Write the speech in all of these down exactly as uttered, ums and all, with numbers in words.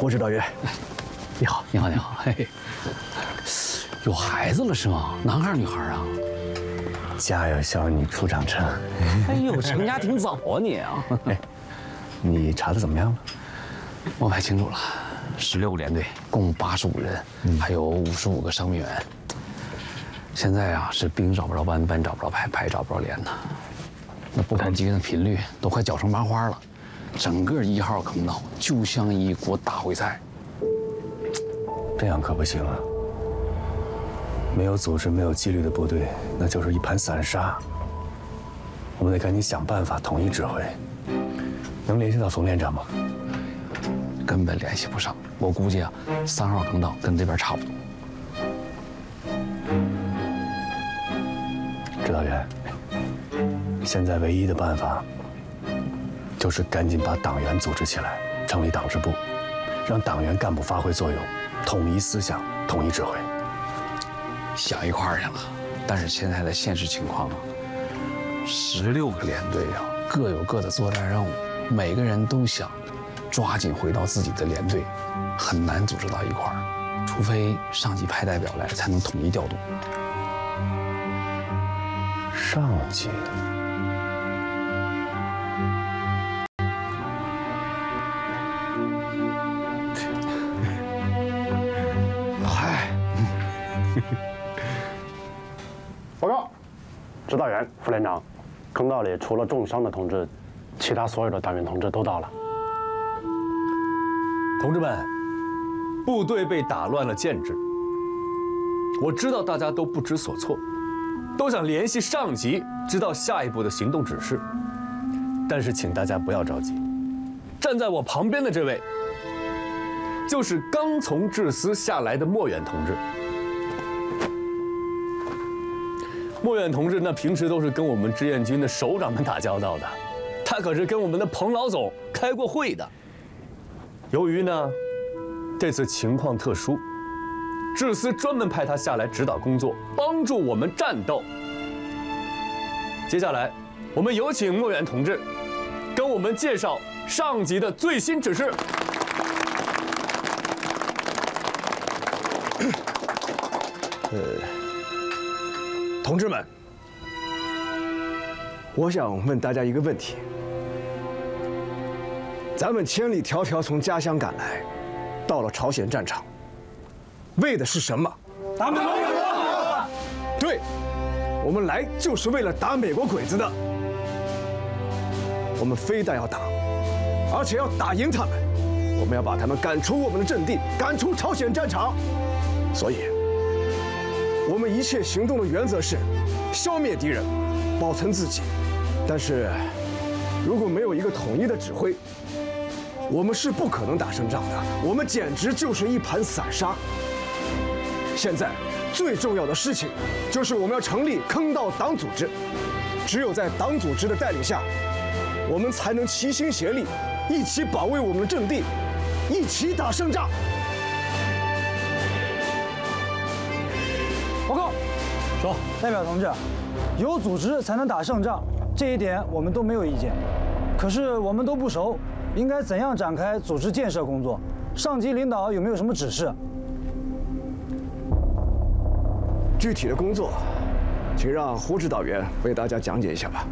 胡指导员，你好， 你好，你好，嘿嘿，有孩子了是吗？男孩女孩啊？ 家有小女初长成。 哎呦，成家挺早啊你啊！ 哎，你查的怎么样了？ 我排清楚了，十六个连队，共八十五人，嗯、还有五十五个伤病员。现在啊，是兵找不着班，班找不着排，排找不着连呢。那不跑机的频率都快搅成麻花了，整个一号坑道就像一锅大烩菜。 这样可不行啊！没有组织、没有纪律的部队，那就是一盘散沙。我们得赶紧想办法统一指挥。能联系到冯连长吗？ 根本联系不上。我估计啊，三号坑道跟这边差不多。 指导员，现在唯一的办法就是赶紧把党员组织起来，成立党支部，让党员干部发挥作用，统一思想，统一指挥。 想一块儿去了，但是现在的现实情况啊，十六个连队啊，各有各的作战任务，每个人都想抓紧回到自己的连队，很难组织到一块儿，除非上级派代表来，才能统一调动。 上级。 嗨，报告，指导员、副连长，坑道里除了重伤的同志，其他所有的党员同志都到了。 同志们，部队被打乱了建制，我知道大家都不知所措。都想联系上级，知道下一步的行动指示。但是，请大家不要着急。站在我旁边的这位，就是刚从治司下来的莫远同志。莫远同志那平时都是跟我们志愿军的首长们打交道的，他可是跟我们的彭老总开过会的。由于呢，这次情况特殊。治司专门派他下来指导工作，帮助我们战斗。接下来，我们有请莫远同志跟我们介绍上级的最新指示。 呃，同志们，我想问大家一个问题：咱们千里迢迢从家乡赶来，到了朝鲜战场。为的是什么？打美国鬼子！对，我们来就是为了打美国鬼子的。我们非但要打，而且要打赢他们。我们要把他们赶出我们的阵地，赶出朝鲜战场。所以，我们一切行动的原则是消灭敌人，保存自己。但是，如果没有一个统一的指挥，我们是不可能打胜仗的。我们简直就是一盘散沙。现在最重要的事情就是我们要成立坑道党组织，只有在党组织的带领下，我们才能齐心协力，一起保卫我们的阵地，一起打胜仗。 报告，说，代表同志，有组织才能打胜仗，这一点我们都没有意见。可是我们都不熟，应该怎样展开组织建设工作？上级领导有没有什么指示？ 具体的工作，请让胡指导员为大家讲解一下吧。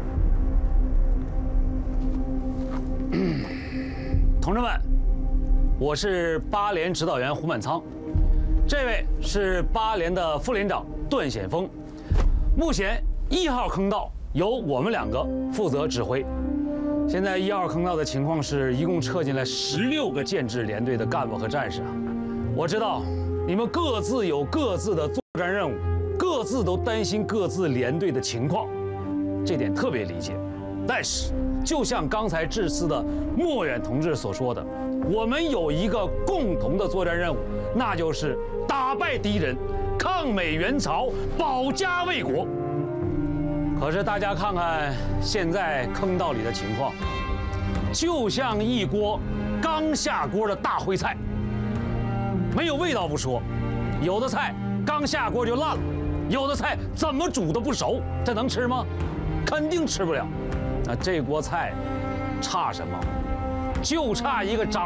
同志们，我是八连指导员胡满仓，这位是八连的副连长段显峰。目前一号坑道由我们两个负责指挥。现在一号坑道的情况是，一共撤进来十六个建制连队的干部和战士啊。我知道你们各自有各自的作战任务，各自都担心各自连队的情况，这点特别理解。但是，就像刚才致辞的莫远同志所说的，我们有一个共同的作战任务，那就是打败敌人，抗美援朝，保家卫国。可是大家看看现在坑道里的情况，就像一锅刚下锅的大烩菜，没有味道不说，有的菜刚下锅就烂了，有的菜怎么煮都不熟，这能吃吗？肯定吃不了。那这锅菜差什么？就差一个长